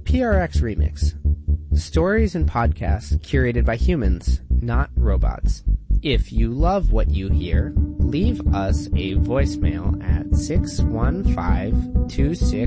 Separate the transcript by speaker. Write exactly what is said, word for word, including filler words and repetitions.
Speaker 1: P R X Remix. Stories and podcasts curated by humans, not robots. If you love what you hear, leave us a voicemail at six one five, two six